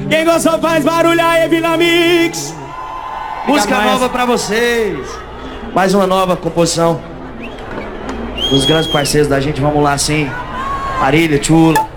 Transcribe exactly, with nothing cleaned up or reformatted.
Quem gostou faz barulho aí, Vila Mix. Música nova pra vocês. Mais uma nova composição dos grandes parceiros da gente. Vamos lá, sim. Marília, Tchula,